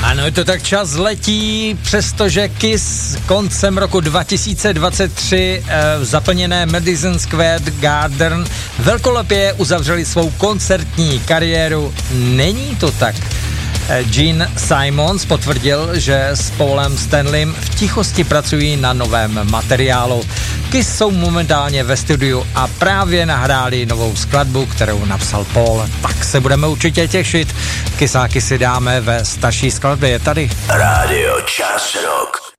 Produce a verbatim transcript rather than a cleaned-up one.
Ano, je to tak, čas letí, přestože Kiss koncem roku dva tisíce dvacet tři v zaplněné Madison Square Garden velkolepě uzavřeli svou koncertní kariéru. Není to tak. Gene Simmons potvrdil, že s Paulem Stanleym v tichosti pracují na novém materiálu. Kiss jsou momentálně ve studiu a právě nahráli novou skladbu, kterou napsal Paul. Tak se budeme určitě těšit. Kissáky si dáme ve starší skladbě. Je tady Rádio Čas Rock.